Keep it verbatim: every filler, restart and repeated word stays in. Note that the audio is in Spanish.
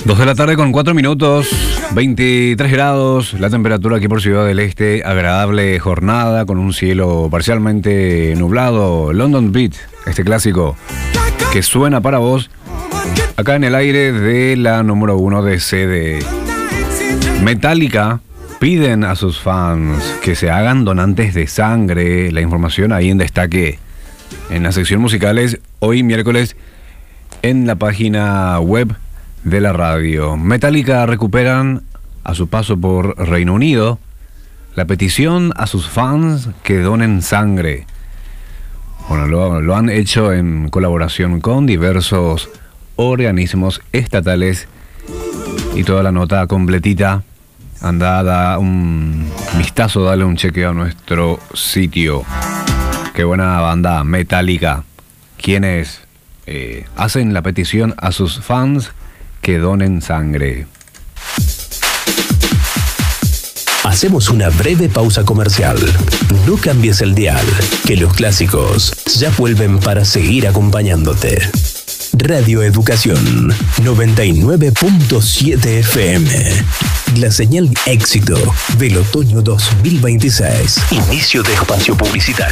Dos de la tarde con cuatro minutos, veintitrés grados, la temperatura aquí por Ciudad del Este, agradable jornada con un cielo parcialmente nublado. London Beat, este clásico que suena para vos, acá en el aire de la número uno de C D. Metallica piden a sus fans que se hagan donantes de sangre. La información ahí en destaque en la sección musicales, hoy miércoles, en la página web de la radio. Metallica recuperan a su paso por Reino Unido la petición a sus fans que donen sangre. Bueno, lo, lo han hecho en colaboración con diversos organismos estatales, y toda la nota completita, anda, da un vistazo, dale un chequeo a nuestro sitio. Qué buena banda, Metallica, quienes eh, hacen la petición a sus fans que donen sangre. Hacemos una breve pausa comercial. No cambies el dial, que los clásicos ya vuelven para seguir acompañándote. Radio Educación noventa y nueve punto siete F M. La señal éxito del otoño dos mil veintiséis. Inicio de espacio publicitario.